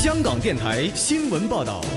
香港电台新闻报道。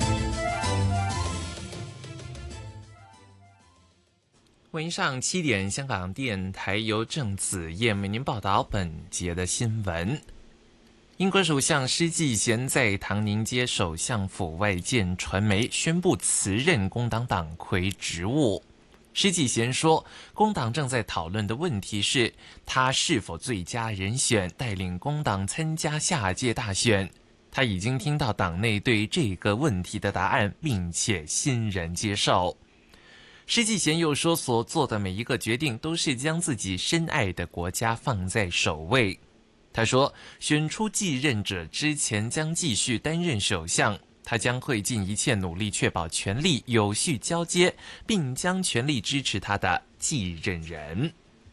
晚上7点，香港电台由郑子燕为您报道本节的新闻。英国首相施纪贤在唐宁街首相府外见传媒，宣布辞任工党党魁职务。施纪贤说，工党正在讨论的问题是他是否最佳人选带领工党参加下届大选。他已经听到党内对这个问题的答案，并且欣然接受。施纪贤又说，所做的每一个决定都是将自己深爱的国家放在首位。他说，选出继任者之前将继续担任首相，他将会尽一切努力确保权力有序交接，并将全力支持他的继任人。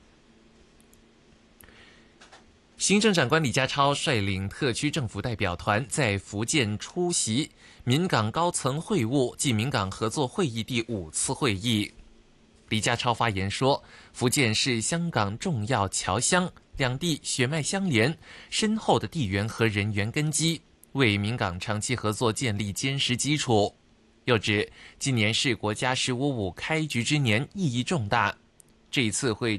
行政长官李家超率领特区政府代表团在福建出席闽港高层会晤暨闽港合作会议第5次会议。李家超发言说，福建是香港重要侨乡，两地血脉相连，深厚的地缘和人员根基，为闽港长期合作建立坚实基础。又指，今年是国家15.5开局之年，意义重大。这次会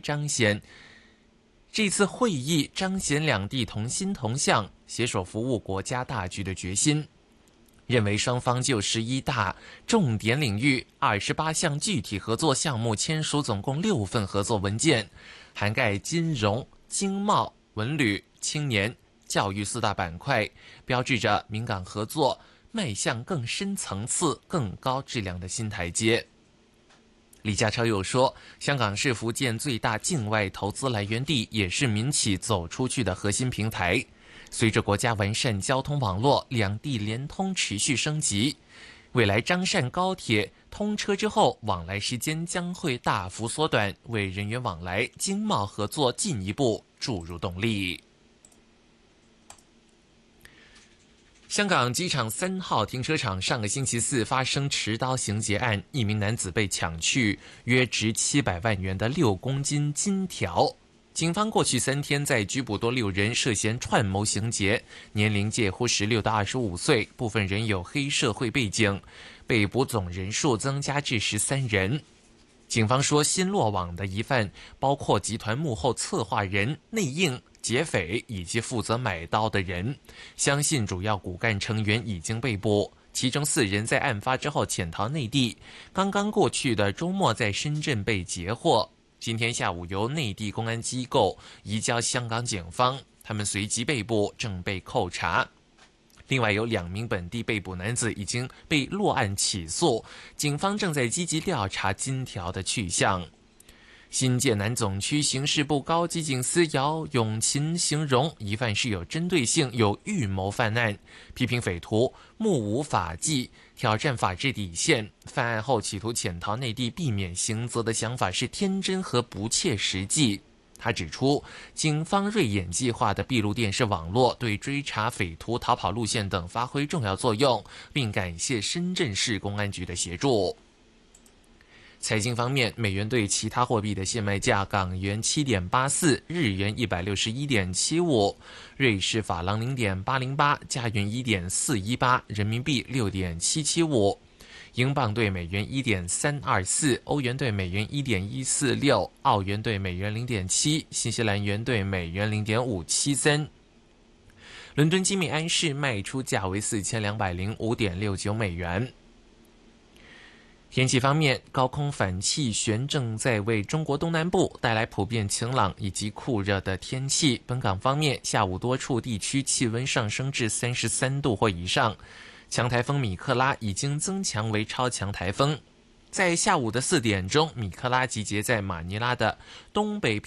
议彰显两地同心同向、携手服务国家大局的决心。认为双方就11大重点领域、28项具体合作项目签署总共6份合作文件，涵盖金融、经贸、文旅、青年、教育4大板块，标志着闽港合作迈向更深层次、更高质量的新台阶。李家超又说，香港是福建最大境外投资来源地，也是民企走出去的核心平台。随着国家完善交通网络，两地联通持续升级，未来张汕高铁通车之后，往来时间将会大幅缩短，为人员往来、经贸合作进一步注入动力。香港机场3号停车场上个星期4发生持刀行劫案，一名男子被抢去约值700万元的6公斤金条。警方过去3天在拘捕多6人涉嫌串谋行劫，年龄介乎16到25岁，部分人有黑社会背景，被捕总人数增加至13人。警方说，新落网的疑犯包括集团幕后策划人、内应、劫匪以及负责买刀的人，相信主要骨干成员已经被捕，其中4人在案发之后潜逃内地，刚刚过去的周末在深圳被截获，今天下午由内地公安机构移交香港警方，他们随即被捕，正被扣查。另外有2名本地被捕男子已经被落案起诉，警方正在积极调查金条的去向。新界南总区刑事部高级警司姚永琴形容疑犯是有针对性、有预谋犯案，批评匪徒目无法纪，挑战法治底线，犯案后企图潜逃内地避免刑责的想法是天真和不切实际。他指出，警方锐眼计划的闭路电视网络对追查匪徒逃跑路线等发挥重要作用，并感谢深圳市公安局的协助。财经方面，美元对其他货币的现卖价：港元7.84，日元161.75，瑞士法郎0.808，加元1.418，人民币6.775。英镑对美元1.324，欧元对美元1.146，澳元对美元0.7，新西兰元对美元0.573。伦敦金每安士卖出价为4205.69美元。天气方面，高空反气旋正在为中国东南部带来普遍晴朗以及酷热的天气。本港方面，下午多处地区气温上升至33度或以上。强台风米克拉已经增强为超强台风，在下午的4点钟，米克拉集结在马尼拉的东北